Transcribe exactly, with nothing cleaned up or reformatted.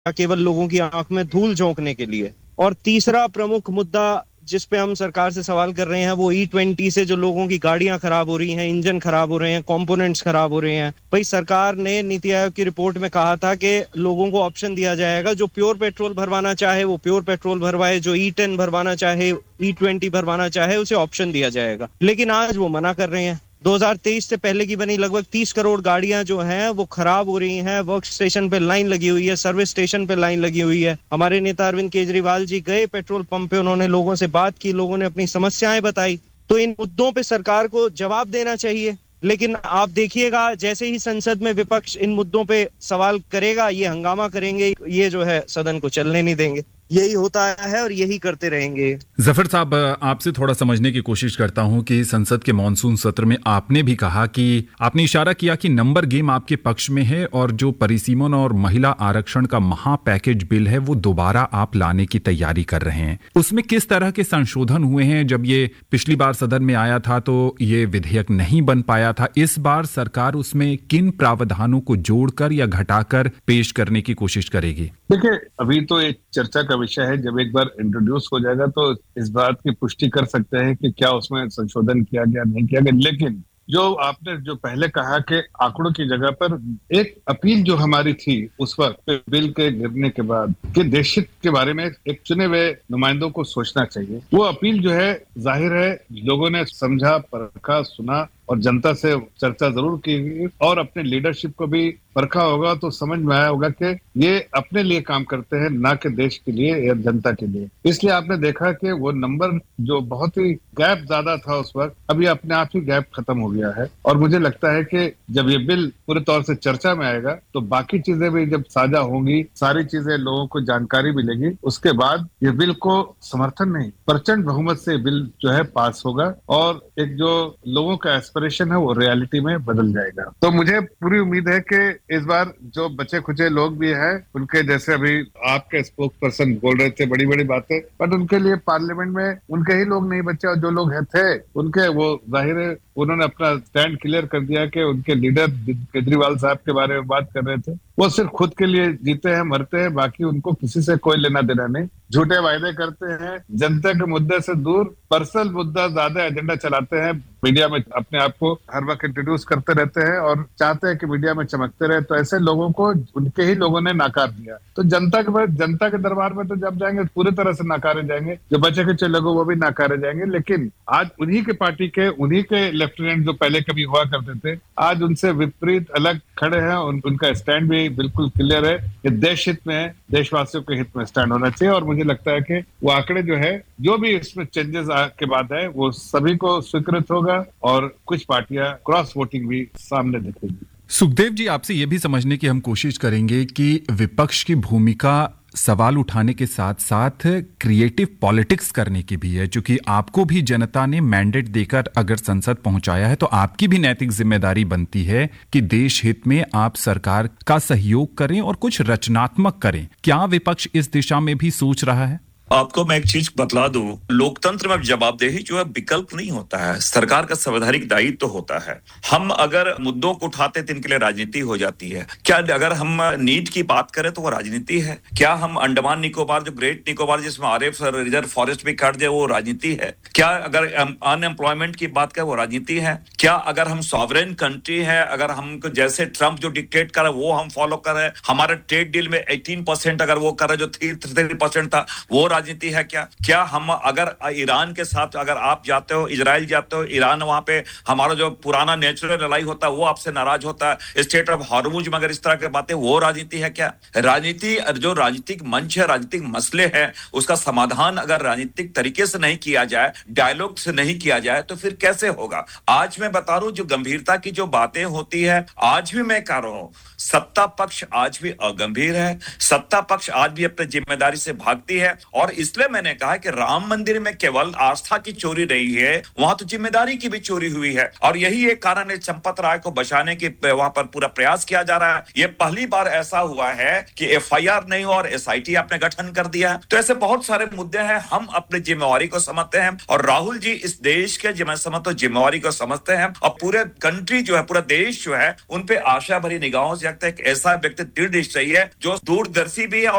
केवल लोगों की आंख में धूल झोंकने के लिए। और तीसरा प्रमुख मुद्दा जिस पे हम सरकार से सवाल कर रहे हैं वो ई ट्वेंटी से जो लोगों की गाड़ियां खराब हो रही हैं, इंजन खराब हो रहे हैं, कंपोनेंट्स खराब हो रहे हैं। भाई सरकार ने नीति आयोग की रिपोर्ट में कहा था कि लोगों को ऑप्शन दिया जाएगा, जो प्योर पेट्रोल भरवाना चाहे वो प्योर पेट्रोल भरवाए, जो ई टेन भरवाना चाहे, ई ट्वेंटी भरवाना चाहे उसे ऑप्शन दिया जाएगा। लेकिन आज वो मना कर रहे हैं। दो हज़ार तेईस से पहले की बनी लगभग तीस करोड़ गाड़ियां जो हैं वो खराब हो रही हैं, वर्क स्टेशन पे लाइन लगी हुई है, सर्विस स्टेशन पे लाइन लगी हुई है। हमारे नेता अरविंद केजरीवाल जी गए पेट्रोल पंप पे, उन्होंने लोगों से बात की, लोगों ने अपनी समस्याएं बताई। तो इन मुद्दों पे सरकार को जवाब देना चाहिए। लेकिन आप देखिएगा जैसे ही संसद में विपक्ष इन मुद्दों पे सवाल करेगा, ये हंगामा करेंगे, ये जो है सदन को चलने नहीं देंगे। यही होता है और यही करते रहेंगे। जफर साहब, आपसे थोड़ा समझने की कोशिश करता हूं कि संसद के मॉनसून सत्र में आपने भी कहा कि आपने इशारा किया कि नंबर गेम आपके पक्ष में है और जो परिसीमन और महिला आरक्षण का महा पैकेज बिल है वो दोबारा आप लाने की तैयारी कर रहे हैं। उसमें किस तरह के संशोधन हुए हैं? जब ये पिछली बार सदन में आया था तो ये विधेयक नहीं बन पाया था। इस बार सरकार उसमें किन प्रावधानों को जोड़कर या घटाकर पेश करने की कोशिश करेगी? देखिए, अभी तो एक चर्चा का विषय है। जब एक बार इंट्रोड्यूस हो जाएगा तो इस बात की पुष्टि कर सकते हैं कि क्या उसमें संशोधन किया गया, नहीं किया गया। लेकिन जो आपने जो पहले कहा कि आंकड़ों की जगह पर एक अपील जो हमारी थी उस वक्त बिल के गिरने के बाद कि देश हित के बारे में एक चुने हुए नुमाइंदों को सोचना चाहिए, वो अपील जो है जाहिर है लोगों ने समझा, परखा, सुना और जनता से चर्चा जरूर की और अपने लीडरशिप को भी परखा होगा तो समझ में आया होगा कि ये अपने लिए काम करते हैं, ना कि देश के लिए या जनता के लिए। इसलिए आपने देखा कि वो नंबर जो बहुत ही गैप ज्यादा था उस वक्त, अभी अपने आप ही गैप खत्म हो गया है। और मुझे लगता है कि जब ये बिल पूरे तौर से चर्चा में आएगा तो बाकी चीजें भी जब साझा होंगी, सारी चीजें लोगों को जानकारी मिलेगी, उसके बाद ये बिल को समर्थन नहीं प्रचंड बहुमत से बिल जो है पास होगा और एक जो लोगों का एस्पिरेशन है वो रियलिटी में बदल जाएगा। तो मुझे पूरी उम्मीद है कि इस बार जो बचे खुचे लोग भी हैं उनके, जैसे अभी आपके स्पोक पर्सन बोल रहे थे बड़ी बड़ी बातें, बट उनके लिए पार्लियामेंट में उनके ही लोग नहीं बचे और जो लोग है थे उनके, वो जाहिर है उन्होंने अपना स्टैंड क्लियर कर दिया कि उनके लीडर केजरीवाल साहब के बारे में बात कर रहे थे, वो सिर्फ खुद के लिए जीते हैं, मरते हैं, बाकी उनको किसी से कोई लेना देना नहीं। झूठे वायदे करते हैं, जनता के मुद्दे से दूर पर्सनल मुद्दा ज्यादा एजेंडा चलाते हैं, मीडिया में अपने आप को हर वक्त इंट्रोड्यूस करते रहते हैं और चाहते हैं कि मीडिया में चमकते रहे। तो ऐसे लोगों को उनके ही लोगों ने नाकार दिया। तो जनता के जनता के दरबार में तो जब जाएंगे पूरी तरह से नाकारे जाएंगे, जो बचे खुचे लोग वो भी नाकारे जाएंगे। लेकिन आज उन्हीं के पार्टी के, उन्हीं के लेफ्टिनेंट जो पहले कभी हुआ करते थे, आज उनसे विपरीत अलग खड़े हैं। उन, उनका स्टैंड भी बिल्कुल क्लियर है कि देश हित में, देशवासियों के हित में स्टैंड होना चाहिए। और मुझे लगता है कि वो आंकड़े जो है, जो भी इसमें चेंजेस के बाद है, वो सभी को स्वीकृत होगा और कुछ पार्टियां क्रॉस वोटिंग भी सामने दिखेगी। सुखदेव जी, आपसे ये भी समझने की हम कोशिश करेंगे कि विपक्ष की भूमिका सवाल उठाने के साथ साथ क्रिएटिव पॉलिटिक्स करने की भी है, क्योंकि आपको भी जनता ने मैंडेट देकर अगर संसद पहुंचाया है तो आपकी भी नैतिक जिम्मेदारी बनती है कि देश हित में आप सरकार का सहयोग करें और कुछ रचनात्मक करें। क्या विपक्ष इस दिशा में भी सोच रहा है? आपको मैं एक चीज बतला दूं, लोकतंत्र में जवाबदेही जो है विकल्प नहीं होता है, सरकार का संवैधानिक दायित्व तो होता है। हम अगर मुद्दों को उठाते तो इनके लिए राजनीति हो जाती है। क्या अगर हम नीट की बात करें तो वो राजनीति है? क्या हम अंडमान निकोबार, जो ग्रेट निकोबार जिसमें आरएफ रिजर्व फॉरेस्ट भी काट दिया, वो राजनीति है? क्या अगर अनएम्प्लॉयमेंट की बात करें वो राजनीति है? क्या अगर हम सॉवरेन कंट्री है, अगर हम जैसे ट्रंप जो डिक्टेट कर रहे वो हम फॉलो कर रहे हैं, हमारे ट्रेड डील में अठारह परसेंट अगर वो कर रहे जो तीस परसेंट था वो राजनीति है? क्या क्या हम अगर ईरान के साथ अगर आप जाते हो, इजराइल जाते हो, ईरान वहां पे हमारा जो पुराना नेचुरल अलाई होता है वो आपसे नाराज होता है, स्टेट ऑफ हॉर्मुज में अगर इस तरह की बातें, वो राजनीति है क्या? राजनीति जो राजनीतिक मंच है, राजनीतिक मसले हैं, उसका समाधान अगर राजनीतिक तरीके से नहीं किया जाए, डायलॉग से नहीं किया जाए तो फिर कैसे होगा? आज मैं बता रहा हूं, जो गंभीरता की जो बातें होती है, आज भी मैं कह रहा हूं, सत्ता पक्ष आज भी अगंभीर है, सत्ता पक्ष आज भी अपनी जिम्मेदारी से भागती है। और इसलिए मैंने कहा कि राम मंदिर में केवल आस्था की चोरी रही है, वहां तो जिम्मेदारी की भी चोरी हुई है। और यही एक कारण है चंपत राय को बचाने के वहां पर पूरा प्रयास किया जा रहा है। यह पहली बार ऐसा हुआ है कि एफआईआर नहीं हुआ और एसआईटी आपने गठन कर दिया। तो ऐसे बहुत सारे मुद्दे हैं, हम अपनी जिम्मेवारी को समझते हैं और राहुल जी इस देश के समझते जिम्मेवारी को समझते हैं और पूरे कंट्री जो है, पूरा देश जो है, उन पे आशा भरी निगाहों से एक ऐसा व्यक्ति दृढ़ निश्चयी है जो दूरदर्शी भी है।